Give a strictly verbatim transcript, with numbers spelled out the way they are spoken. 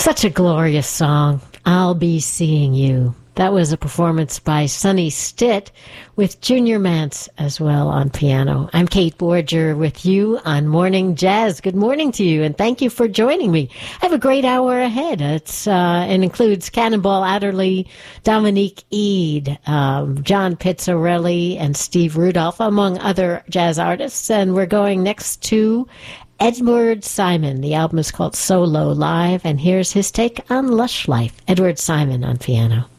Such a glorious song, I'll Be Seeing You. That was a performance by Sonny Stitt with Junior Mance as well on piano. I'm Kate Borger with you on Morning Jazz. Good morning to you, and thank you for joining me. I have a great hour ahead. It's uh, it includes Cannonball Adderley, Dominique Eade, um, John Pizzarelli, and Steve Rudolph, among other jazz artists. And we're going next to Edward Simon. The album is called Solo Live, and here's his take on Lush Life. Edward Simon on piano.